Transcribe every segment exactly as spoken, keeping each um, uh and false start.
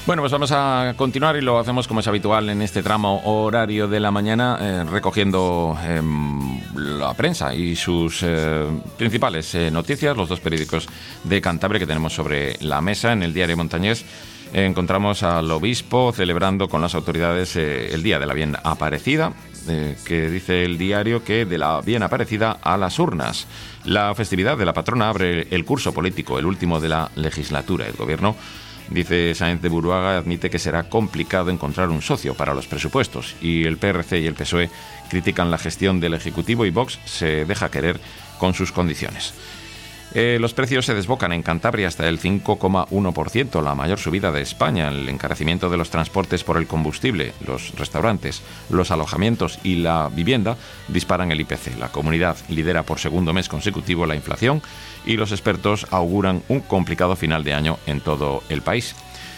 Bueno, pues vamos a continuar y lo hacemos como es habitual en este tramo horario de la mañana, eh, recogiendo eh, la prensa y sus eh, principales eh, noticias, los dos periódicos de Cantabria que tenemos sobre la mesa. En el Diario Montañés eh, encontramos al obispo celebrando con las autoridades eh, el Día de la Bien Aparecida, eh, que dice el diario que de la Bien Aparecida a las urnas. La festividad de la patrona abre el curso político, el último de la legislatura. El gobierno, dice Sáenz de Buruaga, admite que será complicado encontrar un socio para los presupuestos, y el P R C y el P S O E critican la gestión del Ejecutivo y Vox se deja querer con sus condiciones. Eh, los precios se desbocan en Cantabria hasta el cinco coma uno por ciento, la mayor subida de España. El encarecimiento de los transportes por el combustible, los restaurantes, los alojamientos y la vivienda disparan el I P C. La comunidad lidera por segundo mes consecutivo la inflación y los expertos auguran un complicado final de año en todo el país.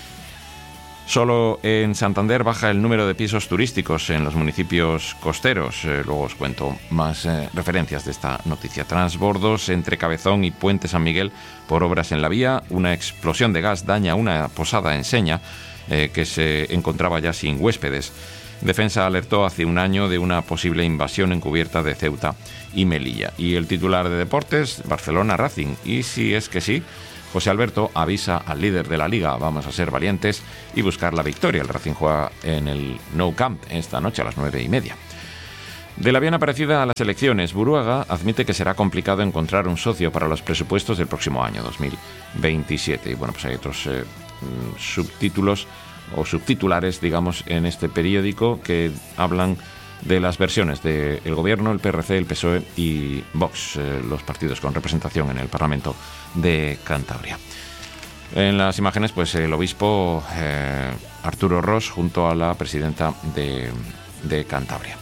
Solo en Santander baja el número de pisos turísticos en los municipios costeros. Eh, luego os cuento más eh, referencias de esta noticia. Transbordos entre Cabezón y Puente San Miguel por obras en la vía. Una explosión de gas daña una posada en Seña eh, que se encontraba ya sin huéspedes. Defensa alertó hace un año de una posible invasión encubierta de Ceuta y Melilla. Y el titular de deportes, Barcelona Racing. Y si es que sí, José Alberto avisa al líder de la Liga: vamos a ser valientes y buscar la victoria. El Racing juega en el Nou Camp esta noche a las nueve y media. De la Bien Aparecida a las elecciones, Buruaga admite que será complicado encontrar un socio para los presupuestos del próximo año, dos mil veintisiete. Y bueno, pues hay otros eh, subtítulos o subtitulares, digamos, en este periódico que hablan de las versiones del gobierno, el P R C, el P S O E y Vox, eh, los partidos con representación en el Parlamento de Cantabria. En las imágenes, pues el obispo eh, Arturo Ros junto a la presidenta de, de Cantabria.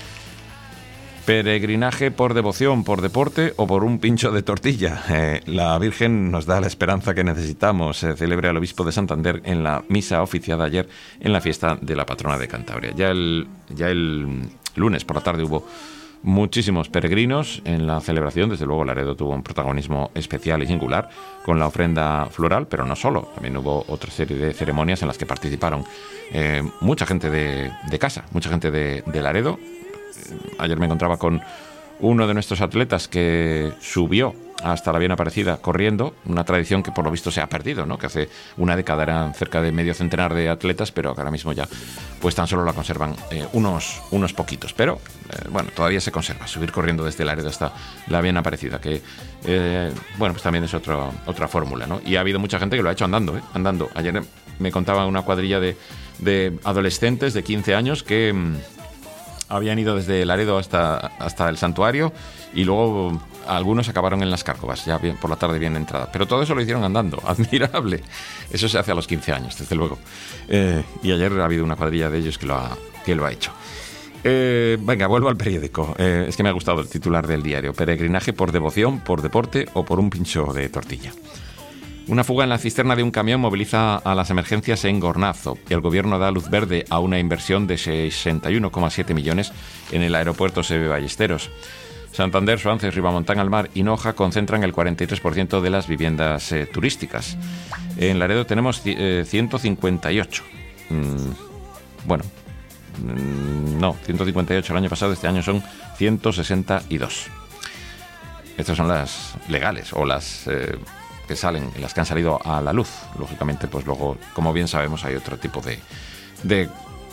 Peregrinaje por devoción, por deporte o por un pincho de tortilla. Eh, la Virgen nos da la esperanza que necesitamos. Se celebra el obispo de Santander en la misa oficiada ayer en la fiesta de la patrona de Cantabria. Ya el, ya el lunes por la tarde hubo muchísimos peregrinos en la celebración. Desde luego Laredo tuvo un protagonismo especial y singular con la ofrenda floral, pero no solo. También hubo otra serie de ceremonias en las que participaron eh, mucha gente de, de casa, mucha gente de, de Laredo. Ayer me encontraba con uno de nuestros atletas que subió hasta la Bien Aparecida corriendo, una tradición que por lo visto se ha perdido, ¿no? Que hace una década eran cerca de medio centenar de atletas, pero que ahora mismo ya pues tan solo la conservan eh, unos, unos poquitos. Pero eh, bueno, todavía se conserva, subir corriendo desde Laredo hasta la Bien Aparecida, que eh, bueno, pues también es otro, otra fórmula, ¿no? Y ha habido mucha gente que lo ha hecho andando, ¿eh? Andando. Ayer me contaba una cuadrilla de, de adolescentes de quince años que mmm, habían ido desde Laredo hasta, hasta el santuario y luego algunos acabaron en las Cárcovas, ya bien, por la tarde bien entrada. Pero todo eso lo hicieron andando, admirable. Eso se hace a los quince años, desde luego. Eh, y ayer ha habido una cuadrilla de ellos que lo ha, que lo ha hecho. Eh, venga, vuelvo al periódico. Eh, es que me ha gustado el titular del diario. Peregrinaje por devoción, por deporte o por un pincho de tortilla. Una fuga en la cisterna de un camión moviliza a las emergencias en Gornazo. El gobierno da luz verde a una inversión de sesenta y uno coma siete millones en el aeropuerto Seve Ballesteros. Santander, Suances, Ribamontán al Mar y Noja concentran el cuarenta y tres por ciento de las viviendas eh, turísticas. En Laredo tenemos eh, ciento cincuenta y ocho. Mm, bueno, mm, no, ciento cincuenta y ocho el año pasado, este año son ciento sesenta y dos. Estas son las legales o las Eh, que salen, las que han salido a la luz. Lógicamente, pues luego, como bien sabemos, hay otro tipo de, de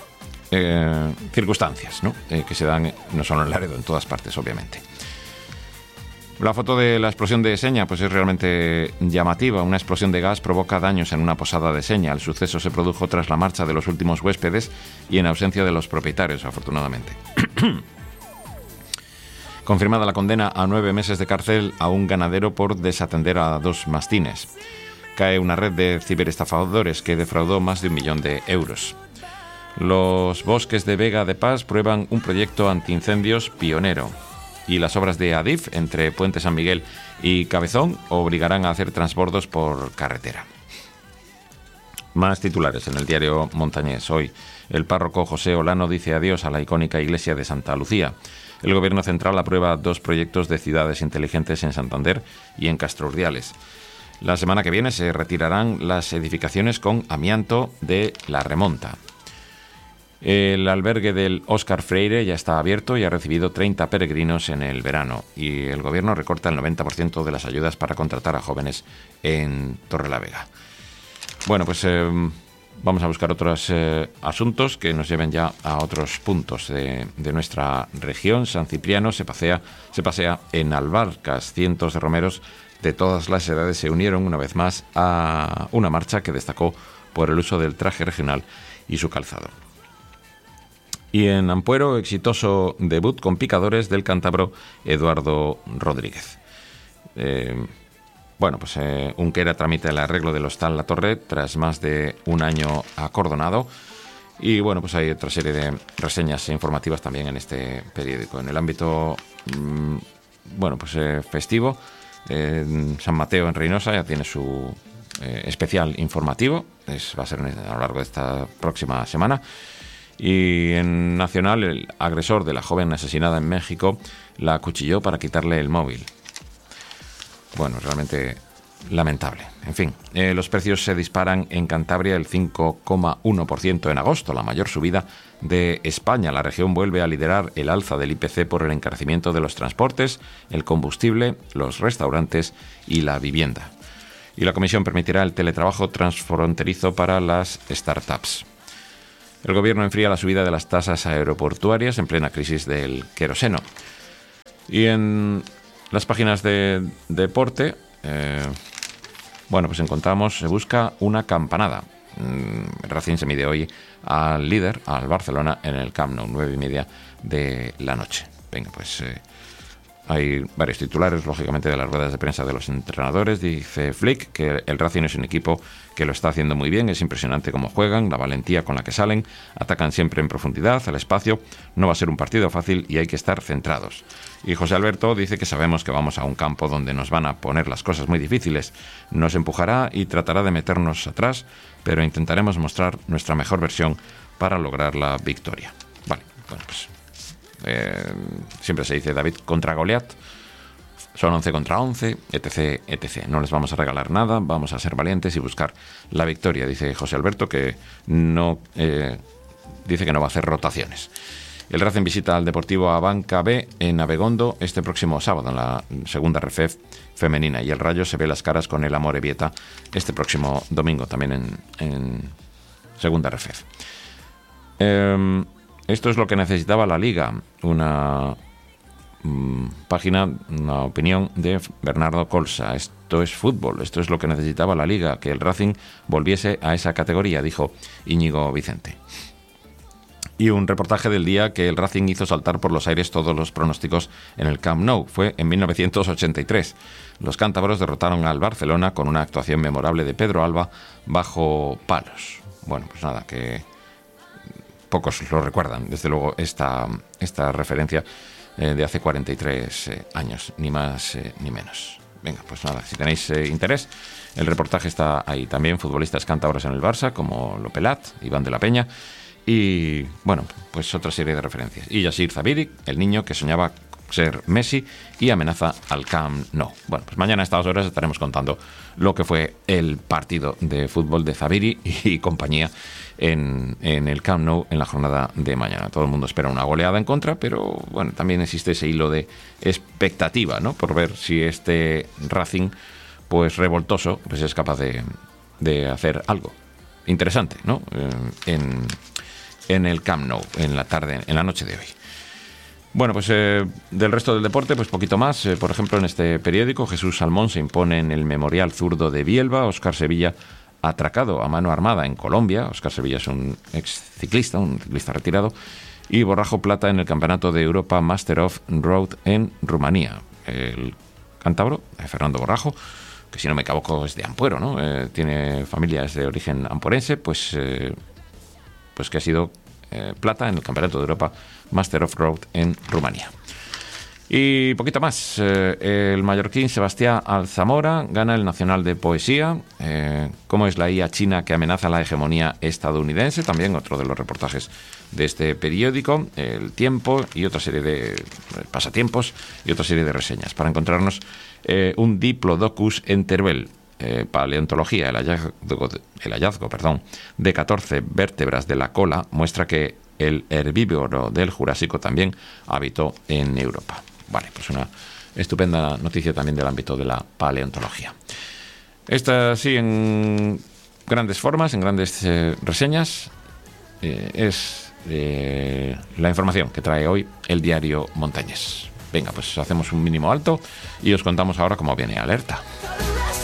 eh, circunstancias, ¿no? Eh, que se dan no solo en Laredo, en todas partes, obviamente. La foto de la explosión de Seña pues es realmente llamativa. Una explosión de gas provoca daños en una posada de Seña. El suceso se produjo tras la marcha de los últimos huéspedes y en ausencia de los propietarios, afortunadamente. Confirmada la condena a nueve meses de cárcel a un ganadero por desatender a dos mastines. Cae una red de ciberestafadores que defraudó más de un millón de euros. Los bosques de Vega de Paz prueban un proyecto antiincendios pionero. Y las obras de Adif entre Puente San Miguel y Cabezón obligarán a hacer transbordos por carretera. Más titulares en el diario Montañés. Hoy, el párroco José Olano dice adiós a la icónica iglesia de Santa Lucía. El Gobierno central aprueba dos proyectos de ciudades inteligentes en Santander y en Castro Urdiales. La semana que viene se retirarán las edificaciones con amianto de La Remonta. El albergue del Óscar Freire ya está abierto y ha recibido treinta peregrinos en el verano. Y el gobierno recorta el noventa por ciento de las ayudas para contratar a jóvenes en Torrelavega. Bueno, pues eh, vamos a buscar otros eh, asuntos que nos lleven ya a otros puntos de, de nuestra región. San Cipriano se pasea, se pasea en Albarcas. Cientos de romeros de todas las edades se unieron una vez más a una marcha que destacó por el uso del traje regional y su calzado. Y en Ampuero, exitoso debut con picadores del cántabro Eduardo Rodríguez. Eh, bueno, pues eh, Unquera tramita el arreglo del hostal La Torre tras más de un año acordonado. Y bueno, pues hay otra serie de reseñas informativas también en este periódico. En el ámbito, mmm, bueno, pues eh, festivo, eh, San Mateo en Reynosa ya tiene su eh, especial informativo. Es, va a ser a lo largo de esta próxima semana. Y en Nacional, el agresor de la joven asesinada en México la acuchilló para quitarle el móvil. Bueno, realmente lamentable. En fin, eh, los precios se disparan en Cantabria el cinco coma uno por ciento en agosto, la mayor subida de España. La región vuelve a liderar el alza del I P C por el encarecimiento de los transportes, el combustible, los restaurantes y la vivienda. Y la Comisión permitirá el teletrabajo transfronterizo para las startups. El gobierno enfría la subida de las tasas aeroportuarias en plena crisis del queroseno. Y en las páginas de, de deporte, eh, bueno, pues encontramos, se busca una campanada. Mm, Racing se mide hoy al líder, al Barcelona, en el Camp Nou, nueve y media de la noche. Venga, pues eh, hay varios titulares, lógicamente, de las ruedas de prensa de los entrenadores. Dice Flick que el Racing es un equipo que lo está haciendo muy bien, es impresionante cómo juegan, la valentía con la que salen, atacan siempre en profundidad, al espacio, no va a ser un partido fácil y hay que estar centrados. Y José Alberto dice que sabemos que vamos a un campo donde nos van a poner las cosas muy difíciles, nos empujará y tratará de meternos atrás, pero intentaremos mostrar nuestra mejor versión para lograr la victoria. Vale, bueno, pues eh, siempre se dice David contra Goliat. Son once contra once, etc, etcétera. No les vamos a regalar nada, vamos a ser valientes y buscar la victoria, dice José Alberto, que no eh, dice que no va a hacer rotaciones. El Racing visita al Deportivo Abanca B en Abegondo este próximo sábado en la segunda Refef femenina, y el Rayo se ve las caras con el Amorebieta este próximo domingo también en, en segunda Refef. Eh, esto es lo que necesitaba la Liga, una página, una opinión de Bernardo Colsa. Esto es fútbol, esto es lo que necesitaba la Liga, que el Racing volviese a esa categoría, dijo Íñigo Vicente. Y un reportaje del día que el Racing hizo saltar por los aires todos los pronósticos en el Camp Nou. Fue en mil novecientos ochenta y tres. Los cántabros derrotaron al Barcelona con una actuación memorable de Pedro Alba bajo palos. Bueno, pues nada, que pocos lo recuerdan, desde luego, esta, esta referencia de hace cuarenta y tres eh, años, ni más eh, ni menos. Venga, pues nada, si tenéis eh, interés, el reportaje está ahí. También futbolistas cántabros en el Barça, como Lopelat, Iván de la Peña, y bueno, pues otra serie de referencias. Y Yasir Zabiri, el niño que soñaba ser Messi y amenaza al Camp Nou. Bueno, pues mañana a estas horas estaremos contando lo que fue el partido de fútbol de Zabiri y compañía en, en el Camp Nou en la jornada de mañana. Todo el mundo espera una goleada en contra, pero bueno, también existe ese hilo de expectativa, ¿no? Por ver si este Racing, pues revoltoso, pues es capaz de, de hacer algo interesante, ¿no? Eh, en, en el Camp Nou, en la tarde, en la noche de hoy. Bueno, pues eh, del resto del deporte, pues poquito más. Eh, por ejemplo, en este periódico, Jesús Salmón se impone en el Memorial Zurdo de Bielba. Óscar Sevilla atracado a mano armada en Colombia. Óscar Sevilla es un ex ciclista, un ciclista retirado. Y Borrajo plata en el Campeonato de Europa Master of Road en Rumanía. El cántabro, eh, Fernando Borrajo, que si no me equivoco es de Ampuero, ¿no? Eh, tiene familias de origen amporense, pues, eh, pues que ha sido eh, plata en el Campeonato de Europa Master of Road en Rumanía. Y poquito más. Eh, el mallorquín Sebastián Alzamora gana el Nacional de Poesía. Eh, ¿Cómo es la I A china que amenaza la hegemonía estadounidense? También otro de los reportajes de este periódico. El Tiempo y otra serie de eh, pasatiempos y otra serie de reseñas. Para encontrarnos eh, un Diplodocus en Teruel. eh, paleontología, el hallazgo, el hallazgo perdón, de catorce vértebras de la cola muestra que el herbívoro del Jurásico también habitó en Europa. Vale, pues una estupenda noticia también del ámbito de la paleontología. Esta sí, en grandes formas, en grandes eh, reseñas, eh, es eh, la información que trae hoy el diario Montañés. Venga, pues hacemos un mínimo alto y os contamos ahora cómo viene Alerta.